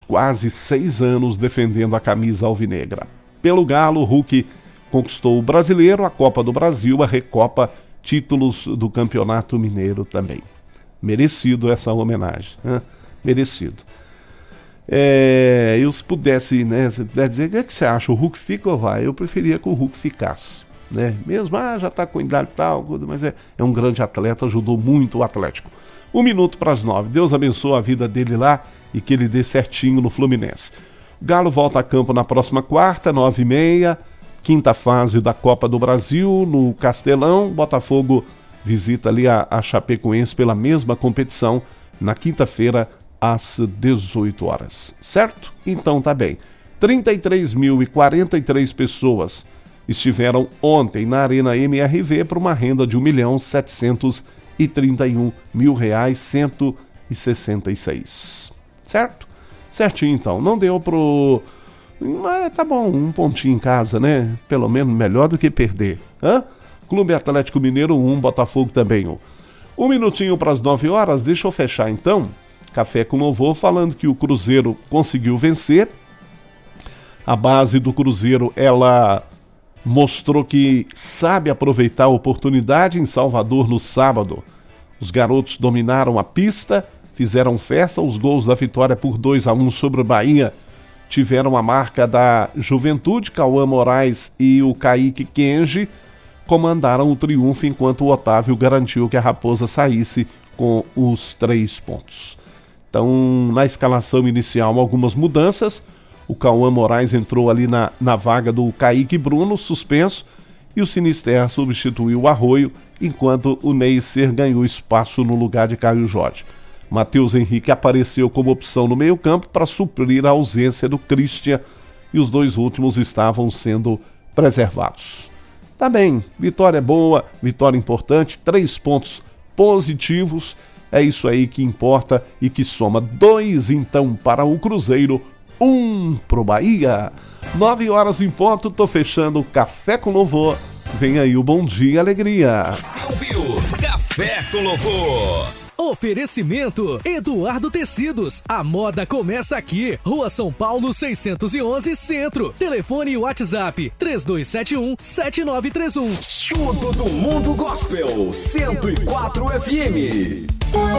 quase 6 anos defendendo a camisa alvinegra. Pelo Galo, Hulk conquistou o Brasileiro, a Copa do Brasil, a Recopa, títulos do Campeonato Mineiro também. Merecido essa homenagem, né? Merecido. Eu, se pudesse, né, dizer, o que você acha, o Hulk fica ou vai? Eu preferia que o Hulk ficasse, né? Mesmo, já está com idade e tal, mas é um grande atleta, ajudou muito o Atlético. 1 minuto para as 9. Deus abençoe a vida dele lá e que ele dê certinho no Fluminense. O Galo volta a campo na próxima quarta, 9h30, quinta fase da Copa do Brasil, no Castelão. Botafogo visita ali a Chapecoense pela mesma competição na quinta-feira, às 18 horas. Certo? Então tá bem. 33.043 pessoas estiveram ontem na Arena MRV para uma renda de R$1.731.166. Certo? Certinho então. Não deu pro... Mas tá bom, um pontinho em casa, né? Pelo menos melhor do que perder. Clube Atlético Mineiro 1, Botafogo também 1. 1 minutinho para as 9 horas, deixa eu fechar então. Café com Louvor falando que o Cruzeiro conseguiu vencer. A base do Cruzeiro, ela mostrou que sabe aproveitar a oportunidade em Salvador no sábado. Os garotos dominaram a pista, fizeram festa. Os gols da vitória por 2-1 sobre o Bahia tiveram a marca da Juventude. Cauã Moraes e o Kaique Kenji comandaram o triunfo, enquanto o Otávio garantiu que a Raposa saísse com os 3 pontos. Então, na escalação inicial, algumas mudanças. O Cauã Moraes entrou ali na vaga do Kaique Bruno, suspenso, e o Sinisterra substituiu o Arroio, enquanto o Neisser ganhou espaço no lugar de Caio Jorge. Matheus Henrique apareceu como opção no meio-campo para suprir a ausência do Christian, e os 2 últimos estavam sendo preservados. Tá bem, vitória boa, vitória importante, 3 pontos positivos. É isso aí que importa e que soma 2 então para o Cruzeiro, 1 pro Bahia. 9 horas em ponto, tô fechando o Café com Louvor. Vem aí o Bom Dia Alegria. Você ouviu Café com Louvor. Oferecimento Eduardo Tecidos. A moda começa aqui. Rua São Paulo 611 Centro. Telefone e WhatsApp 3271-7931. Tudo do Mundo Gospel 104 FM.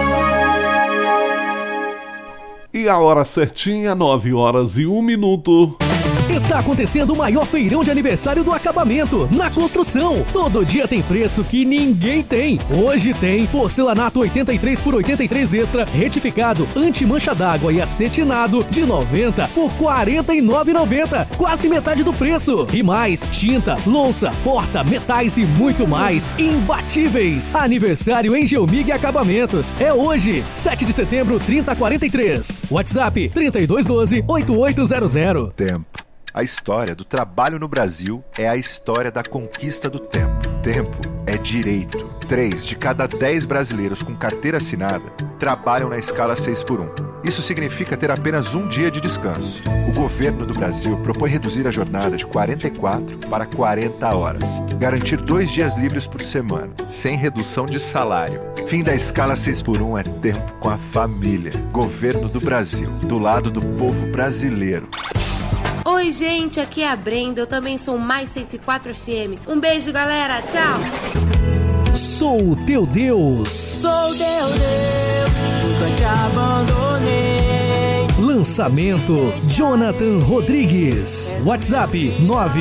E a hora certinha, 9 horas e 1 minuto. Está acontecendo o maior feirão de aniversário do acabamento, na construção. Todo dia tem preço que ninguém tem. Hoje tem porcelanato 83 por 83 extra, retificado, anti-mancha d'água e acetinado de 90 por R$ 49,90. Quase metade do preço. E mais, tinta, louça, porta, metais e muito mais. Imbatíveis. Aniversário em Geomig Acabamentos. É hoje, 7 de setembro, 3043. WhatsApp 3212-8800. Tempo. A história do trabalho no Brasil é a história da conquista do tempo. Tempo é direito. 3 de cada 10 brasileiros com carteira assinada trabalham na escala 6x1. Isso significa ter apenas um dia de descanso. O governo do Brasil propõe reduzir a jornada de 44 para 40 horas. Garantir 2 dias livres por semana, sem redução de salário. Fim da escala 6x1 é tempo com a família. Governo do Brasil, do lado do povo brasileiro. Oi, gente, aqui é a Brenda, eu também sou Mais 104 FM. Um beijo, galera, tchau! Sou o teu Deus. Sou teu Deus, nunca te abandonei. Lançamento Jonathan Rodrigues. WhatsApp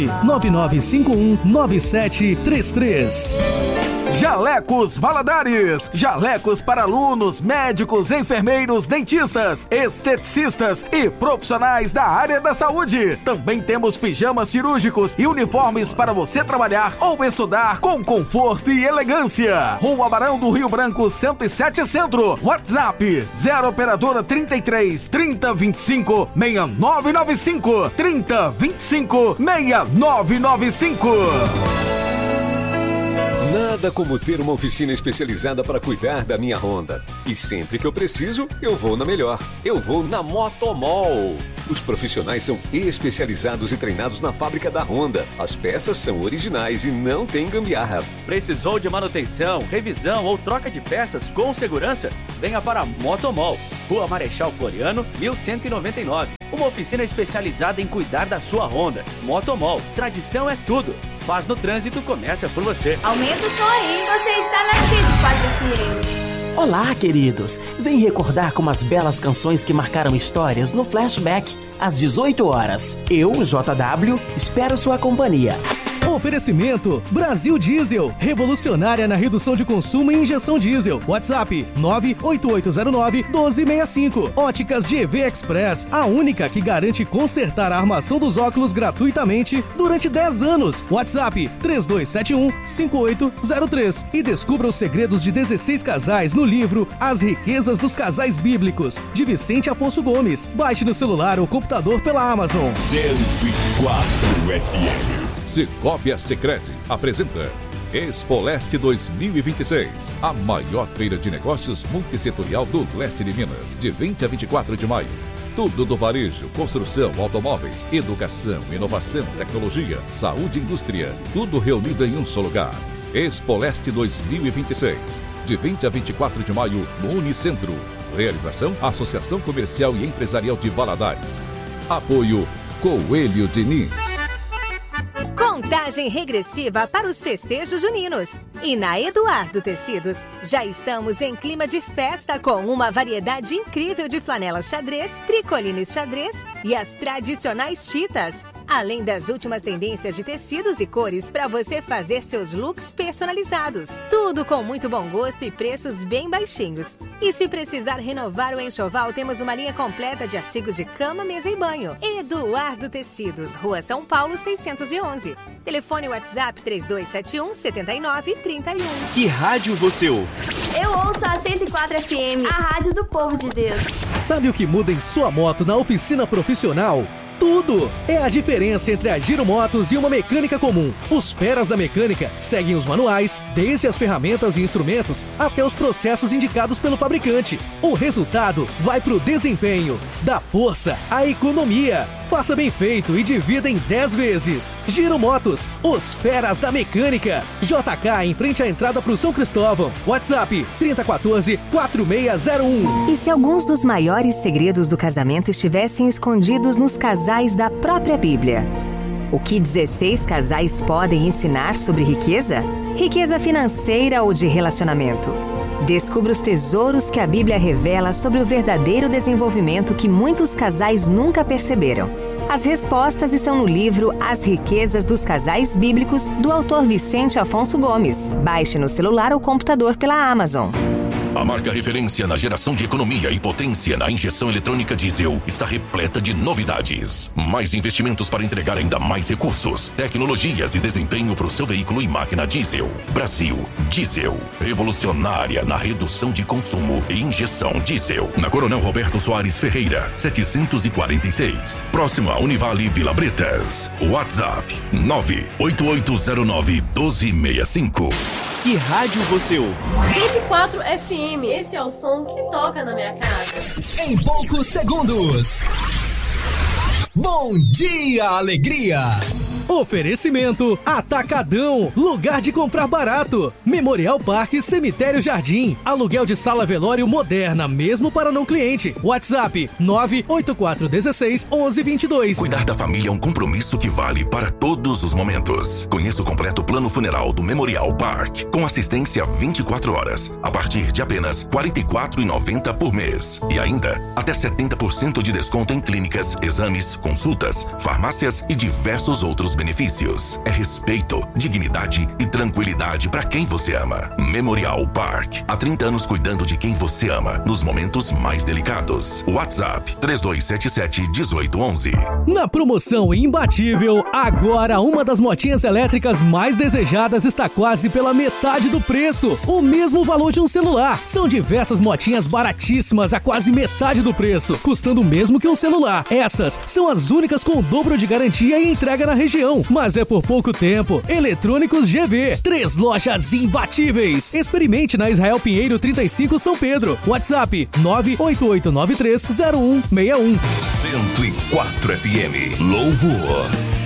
999519733. Jalecos Valadares, jalecos para alunos, médicos, enfermeiros, dentistas, esteticistas e profissionais da área da saúde. Também temos pijamas cirúrgicos e uniformes para você trabalhar ou estudar com conforto e elegância. Rua Barão do Rio Branco, 107 Centro. WhatsApp 0 operadora 33 3025 6995 3025 6995. Nada como ter uma oficina especializada para cuidar da minha Honda. E sempre que eu preciso, eu vou na melhor. Eu vou na Motomol. Os profissionais são especializados e treinados na fábrica da Honda. As peças são originais e não tem gambiarra. Precisou de manutenção, revisão ou troca de peças com segurança? Venha para a Motomol. Rua Marechal Floriano, 1199. uma oficina especializada em cuidar da sua Honda. Motomol, tradição é tudo. Paz no trânsito começa por você. Aumenta o som aí, você está na 104 FM. Olá, queridos! Vem recordar como as belas canções que marcaram histórias no Flashback, às 18 horas. Eu, JW, espero sua companhia. Oferecimento Brasil Diesel, revolucionária na redução de consumo em injeção diesel. WhatsApp 98809-1265. Óticas GV Express, a única que garante consertar a armação dos óculos gratuitamente durante 10 anos. WhatsApp 3271-5803. E descubra os segredos de 16 casais no livro As Riquezas dos Casais Bíblicos, de Vicente Afonso Gomes. Baixe no celular ou computador pela Amazon. 104 FM. Cicobi Sicredi apresenta Expo Leste 2026, a maior feira de negócios multissetorial do leste de Minas, de 20 a 24 de maio. Tudo do varejo, construção, automóveis, educação, inovação, tecnologia, saúde e indústria, tudo reunido em um só lugar. Expo Leste 2026, de 20 a 24 de maio no Unicentro. Realização Associação Comercial e Empresarial de Valadares. Apoio Coelho Diniz. Contagem regressiva para os festejos juninos. E na Eduardo Tecidos, já estamos em clima de festa com uma variedade incrível de flanelas xadrez, tricolines xadrez e as tradicionais chitas. Além das últimas tendências de tecidos e cores para você fazer seus looks personalizados. Tudo com muito bom gosto e preços bem baixinhos. E se precisar renovar o enxoval, temos uma linha completa de artigos de cama, mesa e banho. Eduardo Tecidos, Rua São Paulo 611. Telefone WhatsApp 3271-7931. Que rádio você ouve? Eu ouço a 104 FM, a rádio do povo de Deus. Sabe o que muda em sua moto na oficina profissional? Tudo! É a diferença entre a Giro Motos e uma mecânica comum. Os feras da mecânica seguem os manuais, desde as ferramentas e instrumentos até os processos indicados pelo fabricante. O resultado vai pro desempenho, da força à economia. Faça bem feito e divida em 10 vezes. Giro Motos, os feras da mecânica. JK em frente à entrada pro São Cristóvão. WhatsApp 3014-4601. E se alguns dos maiores segredos do casamento estivessem escondidos nos casais da própria Bíblia? O que 16 casais podem ensinar sobre riqueza? Riqueza financeira ou de relacionamento? Descubra os tesouros que a Bíblia revela sobre o verdadeiro desenvolvimento que muitos casais nunca perceberam. As respostas estão no livro As Riquezas dos Casais Bíblicos, do autor Vicente Afonso Gomes. Baixe no celular ou computador pela Amazon. A marca referência na geração de economia e potência na injeção eletrônica diesel está repleta de novidades. Mais investimentos para entregar ainda mais recursos, tecnologias e desempenho para o seu veículo e máquina diesel. Brasil Diesel, revolucionária na redução de consumo e injeção diesel. Na Coronel Roberto Soares Ferreira, 746. Próximo a Univale Vila Bretas. WhatsApp 98809-1265. Que rádio você ouve? 104 FM. Esse é o som que toca na minha casa. Em poucos segundos. Bom dia, alegria! Oferecimento Atacadão, lugar de comprar barato. Memorial Parque Cemitério Jardim, aluguel de sala velório moderna, mesmo para não cliente. WhatsApp 98416-1122. Cuidar da família é um compromisso que vale para todos os momentos. Conheça o completo plano funeral do Memorial Park, com assistência 24 horas, a partir de apenas R$ 44,90 por mês. E ainda, até 70% de desconto em clínicas, exames, consultas, farmácias e diversos outros benefícios. É respeito, dignidade e tranquilidade para quem você ama. Memorial Park. Há 30 anos cuidando de quem você ama nos momentos mais delicados. WhatsApp 3277-1811. Na promoção imbatível, agora uma das motinhas elétricas mais desejadas está quase pela metade do preço. O mesmo valor de um celular. São diversas motinhas baratíssimas a quase metade do preço, custando o mesmo que um celular. Essas são as únicas com o dobro de garantia e entrega na região. Mas é por pouco tempo. Eletrônicos GV, 3 lojas imbatíveis. Experimente na Israel Pinheiro 35 São Pedro. WhatsApp 988930161. 104 FM. Louvor.